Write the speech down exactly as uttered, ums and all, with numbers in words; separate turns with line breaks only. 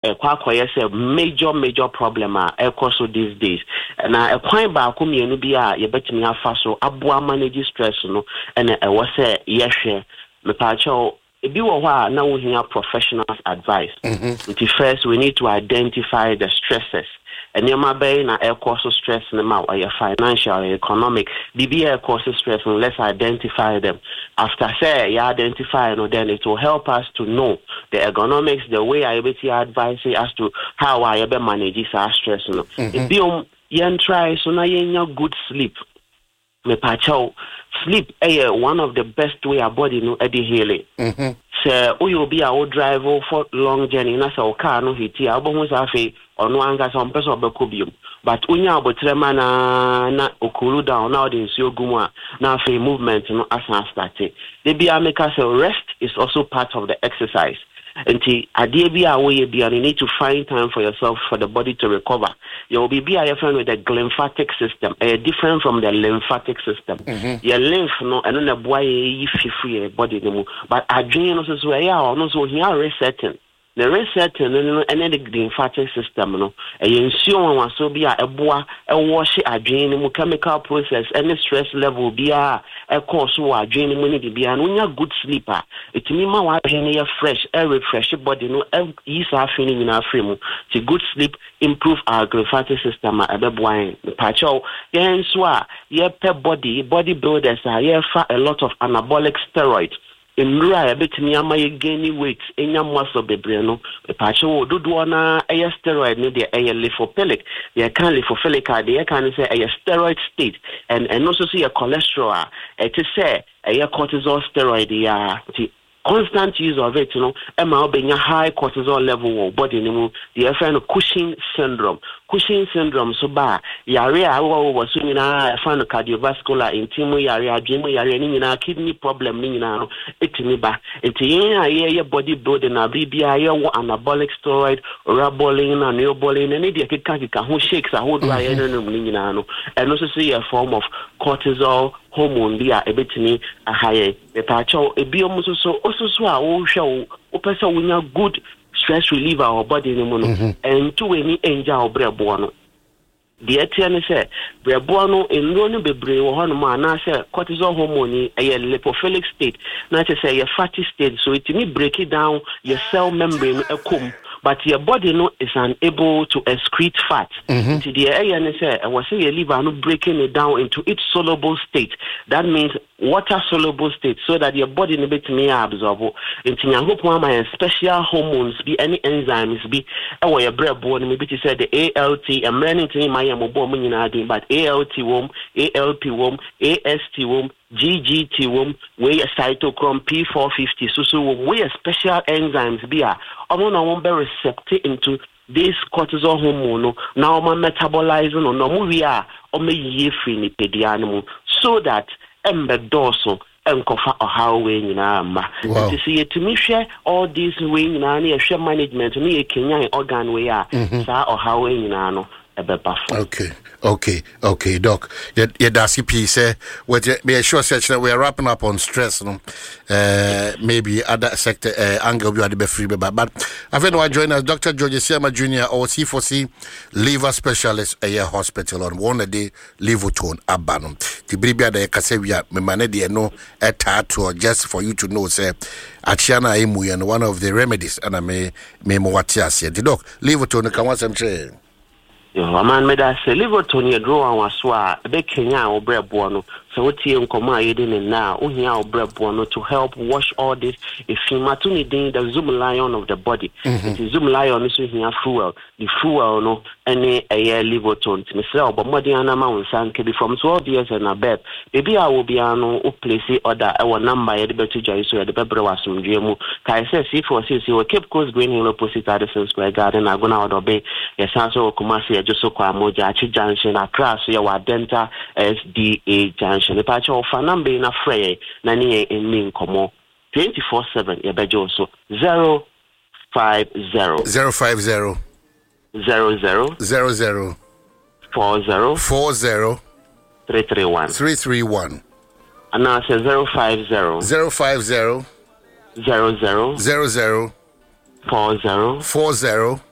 a quack a major major problem uh also these days. And I point back home you be a you bet me a so abua manage stress no and I was say yes me pacho if you are now we hear professionals advice. Mm-hmm. First we need to identify the stresses. And you might be na air cause stress in the mouth or your financial or economic. B B air causes stress and let's identify them. After say you identify no, then it will help us to know the ergonomics, the way I able to advise as to how I able manage our stress. No, if you you try so now you good sleep. Me pacho sleep eh one of the best way our body no edi healing. Mhm. So o you be a drive for long journey na so car no hiti abohu sa fe ono anga some person obekobium but unya abotrema na na okuru down now dey nsuo gumu a na fe movement no asan start. They be make us rest is also part of the exercise. Until idea be away you need to find time for yourself for the body to recover. You will be a friend with the glymphatic system, uh, different from the lymphatic system. Mm-hmm. Your lymph no and then the boy if you free body no, but adrenaline also so yeah or no so here resetting. The resetting and then the lymphatic system no. And you ensure one so be a boy a wash adrenaline chemical process any stress level be a a cause so adrenaline need be and when you're good sleeper. It mean my wife is fresh, a refresh body, no, ease our feeling in our frame. To good sleep, improve our lymphatic system. A bit wine, the patcho, yeah, and swa, yeah, pep body, body builders are yeah, a lot of anabolic steroids. In Raya, bit me, am I gaining weight in your muscle, Bebreno, the patcho, do do on a steroid, no, the a lipophilic, the can lipophilic, the can say a steroid state, and and also see a cholesterol, it is say a cortisol steroid, yeah. Constant use of it, you know, Emma being a high cortisol level or body, you know, the friend of Cushing syndrome. Cushing syndrome, so bad. Yarea, I was swimming, I found a cardiovascular, intimo, yarea, dream, yarea, kidney problem, Nina, it's me back. It's a body building, a B B I, anabolic steroid, raboline, and neoboline, and idiot who shakes a whole dry and also see a form of cortisol. Hormone be a bit me a higher the patcho a be almost so also so I show person we have good stress reliever our body no mono and to any angel brebuano. The etienne say brebuano in no be brave or honma na say cortisol hormone a lipophilic state, not to say a fatty state, so it me break it down your cell membrane a cum. But your body no is unable to excrete fat. Mm-hmm. To the A N S A, I was saying your liver no breaking it down into its soluble state. That means water soluble state, so that your body no bit me absorb. Into your hope my special hormones be any enzymes be our your bread born maybe to say the A L T. I'm running to my mobile money but A L T womb, A L P womb, A S T womb. G G T womb, where cytochrome P four fifty, so so where special enzymes be a I'm not very receptive into this cortisol hormone. Now I'm metabolizing on no we are or may ye free the animal so that embe dorsal and cover or how way in our to see it to me share all these way in our share management to me a Kenyan organ we are or how way in our.
Okay, okay, okay, Doc. Yeah, yeah, that's the piece. Eh, with be sure such that we are wrapping up on stress. No, uh, maybe other sector uh, angle we are the best free, but but I've had one join us, Doctor George Siama Junior or C four C liver specialist at your hospital on one day Livotone Abanum. The Bribia de Casavia, me manedi no a tattoo just for you to know, say Achiana Emu and one of the remedies, and I may may moatia say the doc Livotone can want some chair.
Yo, man, me da say Livotone draw and waswa a big Kenya or bread buono. So what you come in now, Unia or bread buono to help wash all this. If you matuni ding the zoom lion of the body, it is zoom lion is here fuel, the fuel no any a year Livotone to myself, but Modiana Mount San can be from twelve years and a bed. Maybe I will be an o place order our number at the better joy so at the pepper was some G M. Kai says if for says you will keep coast green hill opposite Addison Square Garden. I'm going out of bay. Yes, also Kumasi just so Moja Junction across your Denta S D A Junction. The patch of a number in a fray, Nani in Min Como twenty four seven, Yabajo so zero five zero
zero five zero
zero zero
zero zero
four zero
four zero
three three one
three three one.
And now say zero five zero
zero five zero
zero zero
zero zero
four zero
four zero